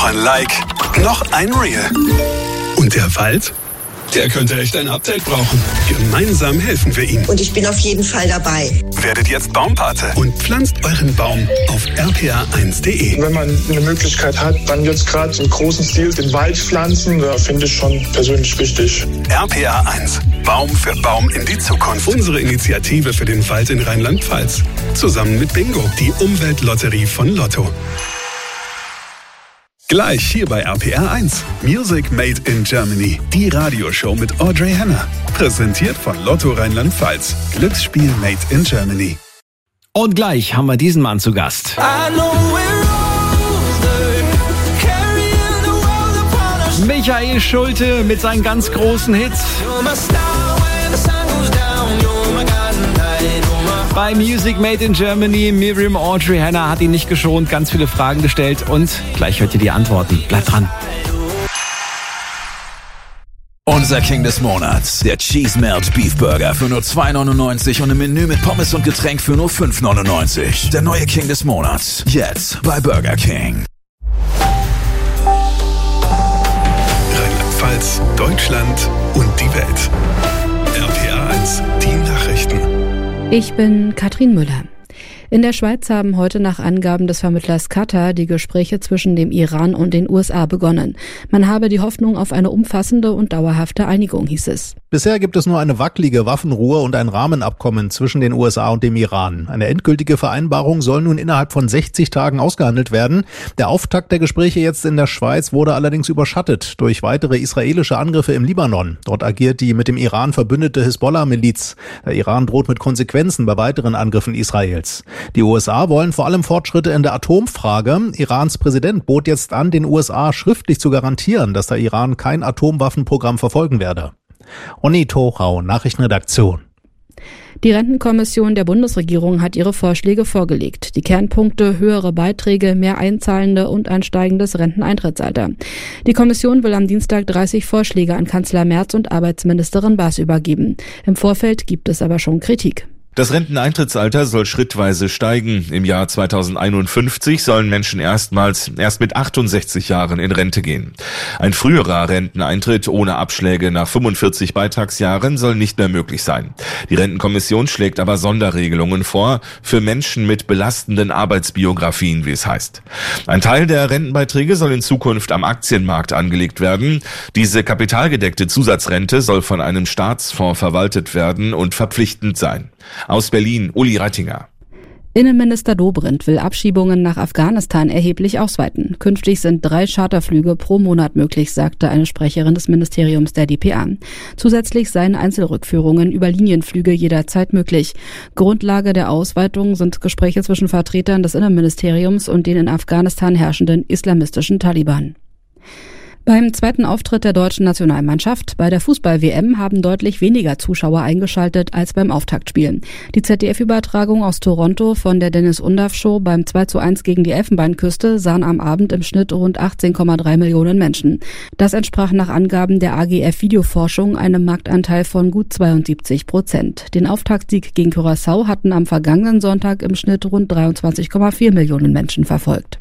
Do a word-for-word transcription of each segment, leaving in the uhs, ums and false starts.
Noch ein Like, noch ein Reel. Und der Wald? Der könnte echt ein Update brauchen. Gemeinsam helfen wir ihm. Und ich bin auf jeden Fall dabei. Werdet jetzt Baumpate und pflanzt euren Baum auf r p r eins punkt d e. Wenn man eine Möglichkeit hat, dann jetzt gerade im großen Stil den Wald pflanzen, da finde ich schon persönlich wichtig. R P R eins. Baum für Baum in die Zukunft. Unsere Initiative für den Wald in Rheinland-Pfalz. Zusammen mit Bingo, die Umweltlotterie von Lotto. Gleich hier bei R P R eins. Music Made in Germany. Die Radioshow mit Audrey Henner. Präsentiert von Lotto Rheinland-Pfalz. Glücksspiel Made in Germany. Und gleich haben wir diesen Mann zu Gast. Michael Schulte mit seinen ganz großen Hits. Bei Music Made in Germany, Miriam Audrey Henner hat ihn nicht geschont, ganz viele Fragen gestellt und gleich hört ihr die Antworten. Bleibt dran. Unser King des Monats, der Cheese Melt Beef Burger für nur zwei neunundneunzig und ein Menü mit Pommes und Getränk für nur fünf neunundneunzig. Der neue King des Monats, jetzt bei Burger King. Rheinland-Pfalz, Deutschland und die Welt. R P R eins, die Nachrichten. Ich bin Katrin Müller. In der Schweiz haben heute nach Angaben des Vermittlers Qatar die Gespräche zwischen dem Iran und den U S A begonnen. Man habe die Hoffnung auf eine umfassende und dauerhafte Einigung, hieß es. Bisher gibt es nur eine wackelige Waffenruhe und ein Rahmenabkommen zwischen den U S A und dem Iran. Eine endgültige Vereinbarung soll nun innerhalb von sechzig Tagen ausgehandelt werden. Der Auftakt der Gespräche jetzt in der Schweiz wurde allerdings überschattet durch weitere israelische Angriffe im Libanon. Dort agiert die mit dem Iran verbündete Hisbollah-Miliz. Der Iran droht mit Konsequenzen bei weiteren Angriffen Israels. Die U S A wollen vor allem Fortschritte in der Atomfrage. Irans Präsident bot jetzt an, den U S A schriftlich zu garantieren, dass der Iran kein Atomwaffenprogramm verfolgen werde. Onni Tochau, Nachrichtenredaktion. Die Rentenkommission der Bundesregierung hat ihre Vorschläge vorgelegt. Die Kernpunkte: höhere Beiträge, mehr Einzahlende und ein steigendes Renteneintrittsalter. Die Kommission will am Dienstag dreißig Vorschläge an Kanzler Merz und Arbeitsministerin Baas übergeben. Im Vorfeld gibt es aber schon Kritik. Das Renteneintrittsalter soll schrittweise steigen. Im Jahr zweitausendeinundfünfzig sollen Menschen erstmals erst mit achtundsechzig Jahren in Rente gehen. Ein früherer Renteneintritt ohne Abschläge nach fünfundvierzig Beitragsjahren soll nicht mehr möglich sein. Die Rentenkommission schlägt aber Sonderregelungen vor für Menschen mit belastenden Arbeitsbiografien, wie es heißt. Ein Teil der Rentenbeiträge soll in Zukunft am Aktienmarkt angelegt werden. Diese kapitalgedeckte Zusatzrente soll von einem Staatsfonds verwaltet werden und verpflichtend sein. Aus Berlin, Uli Reitinger. Innenminister Dobrindt will Abschiebungen nach Afghanistan erheblich ausweiten. Künftig sind drei Charterflüge pro Monat möglich, sagte eine Sprecherin des Ministeriums der D P A. Zusätzlich seien Einzelrückführungen über Linienflüge jederzeit möglich. Grundlage der Ausweitung sind Gespräche zwischen Vertretern des Innenministeriums und den in Afghanistan herrschenden islamistischen Taliban. Beim zweiten Auftritt der deutschen Nationalmannschaft bei der Fußball-W M haben deutlich weniger Zuschauer eingeschaltet als beim Auftaktspiel. Die Z D F-Übertragung aus Toronto von der Dennis-Undaff-Show beim zwei zu eins gegen die Elfenbeinküste sahen am Abend im Schnitt rund achtzehn Komma drei Millionen Menschen. Das entsprach nach Angaben der A G F Videoforschung einem Marktanteil von gut zweiundsiebzig Prozent. Den Auftaktsieg gegen Curaçao hatten am vergangenen Sonntag im Schnitt rund dreiundzwanzig Komma vier Millionen Menschen verfolgt.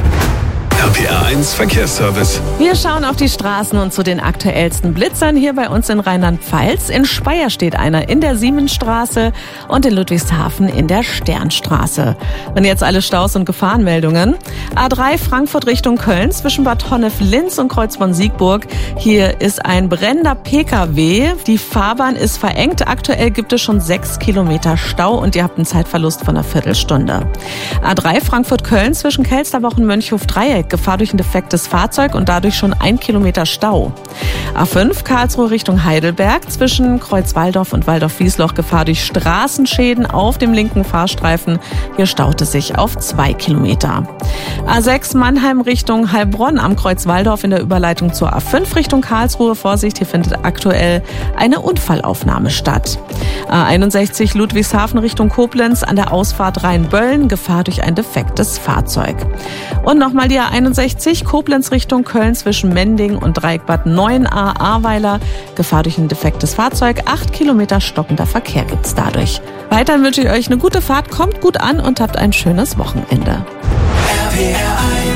R P R eins Verkehrsservice. Wir schauen auf die Straßen und zu den aktuellsten Blitzern hier bei uns in Rheinland-Pfalz. In Speyer steht einer in der Siemensstraße und in Ludwigshafen in der Sternstraße. Und jetzt alle Staus und Gefahrenmeldungen. A drei Frankfurt Richtung Köln zwischen Bad Honnef-Linz und Kreuzborn-Siegburg. Hier ist ein brennender P K W. Die Fahrbahn ist verengt. Aktuell gibt es schon sechs Kilometer Stau und ihr habt einen Zeitverlust von einer Viertelstunde. A drei Frankfurt-Köln zwischen Kelsterbach und Mönchhof-Dreieck. Gefahr durch ein defektes Fahrzeug und dadurch schon ein Kilometer Stau. A fünf Karlsruhe Richtung Heidelberg zwischen Kreuz-Walldorf und Walldorf-Wiesloch. Gefahr durch Straßenschäden auf dem linken Fahrstreifen. Hier staut es sich auf zwei Kilometer. A sechs Mannheim Richtung Heilbronn am Kreuz-Walldorf in der Überleitung zur A fünf Richtung Karlsruhe. Vorsicht, hier findet aktuell eine Unfallaufnahme statt. A einundsechzig Ludwigshafen Richtung Koblenz an der Ausfahrt Rheinböllen. Gefahr durch ein defektes Fahrzeug. Und nochmal die A einundsechzig Koblenz Richtung Köln zwischen Mending und Dreieckbad neun a Ahrweiler. Gefahr durch ein defektes Fahrzeug. Acht Kilometer stockender Verkehr gibt's dadurch. Weiterhin wünsche ich euch eine gute Fahrt, kommt gut an und habt ein schönes Wochenende. R P R eins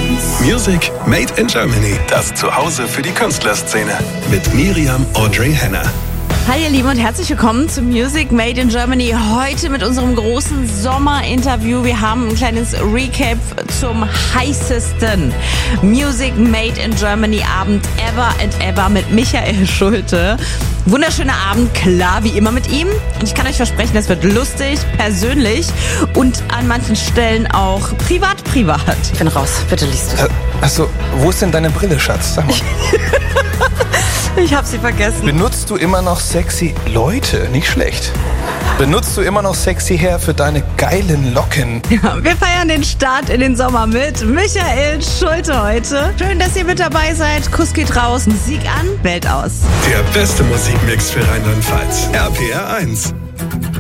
Music Made in Germany. Das Zuhause für die Künstlerszene. Mit Miriam Audrey Henner. Hi ihr Lieben und herzlich willkommen zu Music Made in Germany. Heute mit unserem großen Sommerinterview. Wir haben ein kleines Recap zum heißesten Music Made in Germany Abend ever and ever mit Michael Schulte. Wunderschöner Abend, klar wie immer mit ihm. Und ich kann euch versprechen, es wird lustig, persönlich und an manchen Stellen auch privat, privat. Ich bin raus, bitte liest du. Achso, wo ist denn deine Brille, Schatz? Sag mal. Ich hab sie vergessen. Benutzt du immer noch sexy Leute? Nicht schlecht. Benutzt du immer noch sexy Hair für deine geilen Locken? Ja, wir feiern den Start in den Sommer mit Michael Schulte heute. Schön, dass ihr mit dabei seid. Kuss geht raus, Musik an, Welt aus. Der beste Musikmix für Rheinland-Pfalz. R P R eins.